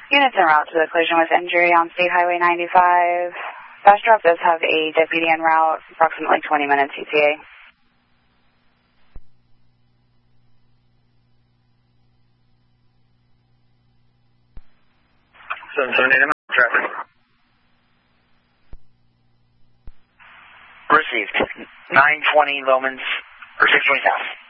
Units en route to the collision with injury on State Highway 95. Fast Drop does have a deputy en route, approximately 20 minutes ETA. Traffic. Received. 920 Lomans, or 620 South.